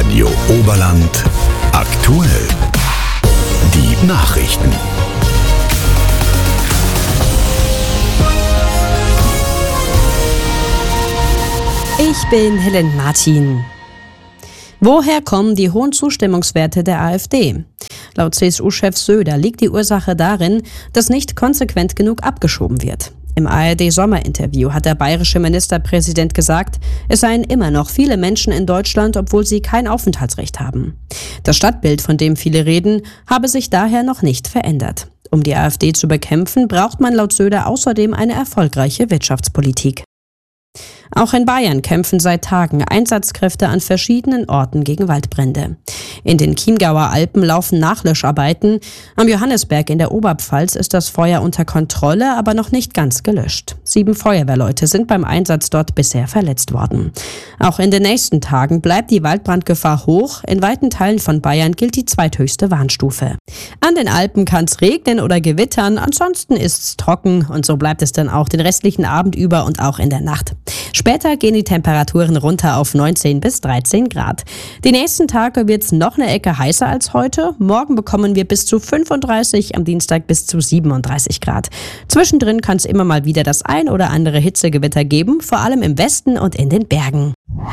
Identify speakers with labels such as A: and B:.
A: Radio Oberland aktuell. Die Nachrichten.
B: Ich bin Helen Martin. Woher kommen die hohen Zustimmungswerte der AfD? Laut CSU-Chef Söder liegt die Ursache darin, dass nicht konsequent genug abgeschoben wird. Im ARD-Sommerinterview hat der bayerische Ministerpräsident gesagt, es seien immer noch viele Menschen in Deutschland, obwohl sie kein Aufenthaltsrecht haben. Das Stadtbild, von dem viele reden, habe sich daher noch nicht verändert. Um die AfD zu bekämpfen, braucht man laut Söder außerdem eine erfolgreiche Wirtschaftspolitik. Auch in Bayern kämpfen seit Tagen Einsatzkräfte an verschiedenen Orten gegen Waldbrände. In den Chiemgauer Alpen laufen Nachlöscharbeiten. Am Johannisberg in der Oberpfalz ist das Feuer unter Kontrolle, aber noch nicht ganz gelöscht. 7 Feuerwehrleute sind beim Einsatz dort bisher verletzt worden. Auch in den nächsten Tagen bleibt die Waldbrandgefahr hoch. In weiten Teilen von Bayern gilt die zweithöchste Warnstufe. An den Alpen kann es regnen oder gewittern, ansonsten ist es trocken und so bleibt es dann auch den restlichen Abend über und auch in der Nacht. Später gehen die Temperaturen runter auf 19 bis 13 Grad. Die nächsten Tage wird es noch eine Ecke heißer als heute. Morgen bekommen wir bis zu 35, am Dienstag bis zu 37 Grad. Zwischendrin kann es immer mal wieder das ein oder andere Hitzegewitter geben, vor allem im Westen und in den Bergen.